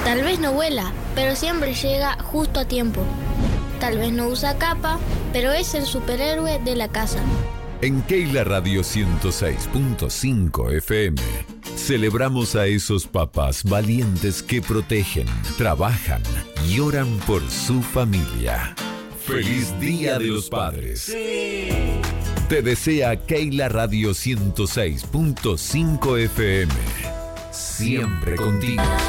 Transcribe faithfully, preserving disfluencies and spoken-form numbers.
Tal vez no vuela, pero siempre llega justo a tiempo. Tal vez no usa capa, pero es el superhéroe de la casa. En Keila Radio ciento seis punto cinco F M celebramos a esos papás valientes que protegen, trabajan y oran por su familia. ¡Feliz Día de los Padres! ¡Sí! Te desea Keila Radio ciento seis punto cinco F M. Siempre contigo.